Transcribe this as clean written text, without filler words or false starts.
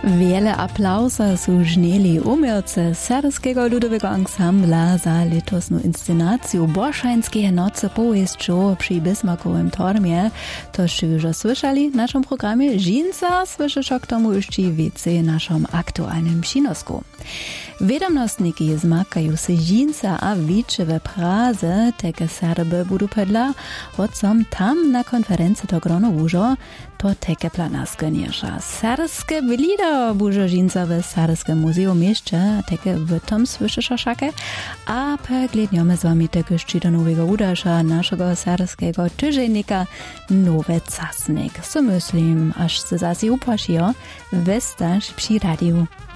Wiele aplausa su žneli umělce Serbskiego ludowego ansambla za letosną inscenację Borszańskie noce powieśću przy Bismarckowym tormie. Toż już słyszeli w naszym programie Žinca, słyszysz k tomu jeszcze więcej w naszym aktualnym przynosku. Wiadomostniki zmakają się Žinca a wicze we Praze, teke Serby budu pedla, odsom tam na konferencji to grono użo, to teke planaske nieża. Serbskie lieder buże Žinca w Serbskim muzeum mieście, teke w tom słyszysz szakę, a pogledniemy z wami teke szczyta nowego uderza naszego serbskiego tyżennika Nowy Czasnik. So myślim, aż se zasi upłasziło, westaż przy radiu.